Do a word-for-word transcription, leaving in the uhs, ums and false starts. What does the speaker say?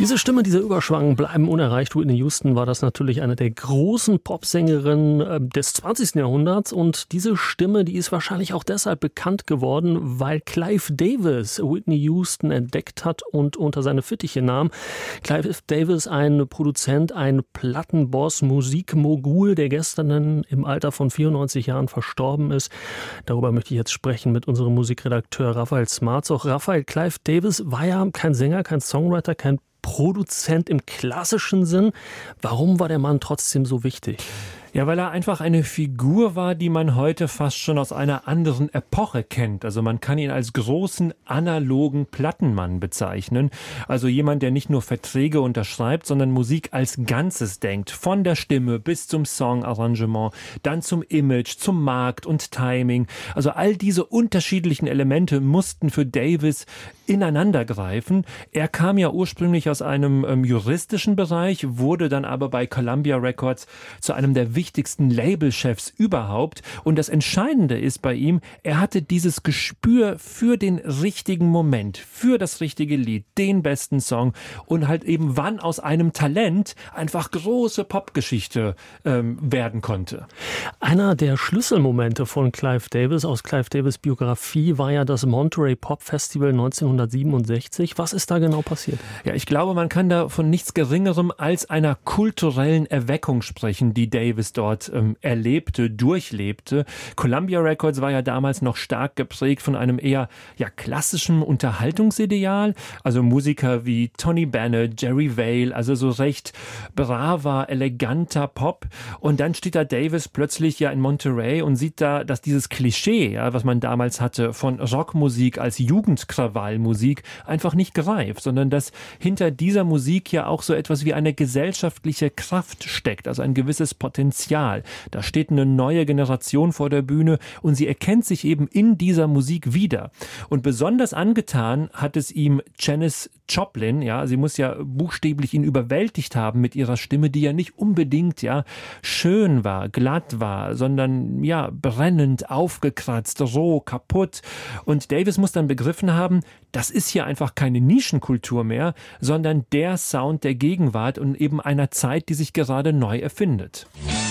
Diese Stimme, dieser Überschwang bleiben unerreicht. Whitney Houston war das natürlich eine der großen Popsängerinnen des zwanzigsten Jahrhunderts. Und diese Stimme, die ist wahrscheinlich auch deshalb bekannt geworden, weil Clive Davis Whitney Houston entdeckt hat und unter seine Fittiche nahm. Clive Davis, ein Produzent, ein Plattenboss, Musikmogul, der gestern im Alter von vierundneunzig Jahren verstorben ist. Darüber möchte ich jetzt sprechen mit unserem Musikredakteur Raphael Smarzoch. Raphael, Clive Davis war ja kein Sänger, kein Songwriter, kein Produzent im klassischen Sinn. Warum war der Mann trotzdem so wichtig? Ja, weil er einfach eine Figur war, die man heute fast schon aus einer anderen Epoche kennt. Also man kann ihn als großen analogen Plattenmann bezeichnen. Also jemand, der nicht nur Verträge unterschreibt, sondern Musik als Ganzes denkt. Von der Stimme bis zum Songarrangement, dann zum Image, zum Markt und Timing. Also all diese unterschiedlichen Elemente mussten für Davis ineinander greifen. Er kam ja ursprünglich aus einem ähm, juristischen Bereich, wurde dann aber bei Columbia Records zu einem der wichtigsten Labelchefs überhaupt. Und das Entscheidende ist bei ihm, er hatte dieses Gespür für den richtigen Moment, für das richtige Lied, den besten Song und halt eben wann aus einem Talent einfach große Popgeschichte ähm, werden konnte. Einer der Schlüsselmomente von Clive Davis aus Clive Davis Biografie war ja das Monterey Pop Festival neunzehnhundertsiebenundsechzig. Was ist da genau passiert? Ja, ich glaube, man kann da von nichts Geringerem als einer kulturellen Erweckung sprechen, die Davis dort ähm, erlebte, durchlebte. Columbia Records war ja damals noch stark geprägt von einem eher ja, klassischen Unterhaltungsideal. Also Musiker wie Tony Bennett, Jerry Vale, also so recht braver, eleganter Pop. Und dann steht da Davis plötzlich ja in Monterey und sieht da, dass dieses Klischee, ja, was man damals hatte von Rockmusik als Jugendkrawallmusik, einfach nicht greift, sondern dass hinter dieser Musik ja auch so etwas wie eine gesellschaftliche Kraft steckt, also ein gewisses Potenzial. Da steht eine neue Generation vor der Bühne und sie erkennt sich eben in dieser Musik wieder. Und besonders angetan hat es ihm Janis Joplin, ja, sie muss ja buchstäblich ihn überwältigt haben mit ihrer Stimme, die ja nicht unbedingt, ja, schön war, glatt war, sondern, ja, brennend, aufgekratzt, roh, kaputt. Und Davis muss dann begriffen haben, das ist hier einfach keine Nischenkultur mehr, sondern der Sound der Gegenwart und eben einer Zeit, die sich gerade neu erfindet.